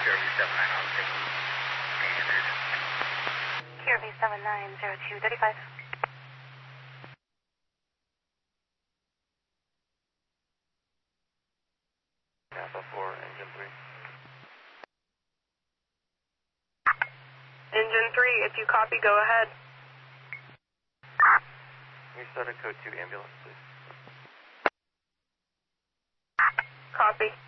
QRV79 on taking standard. QRV790235. Napa 4, engine 3. Engine 3, if you copy, go ahead. Can you start a code 2 ambulance, please? Copy.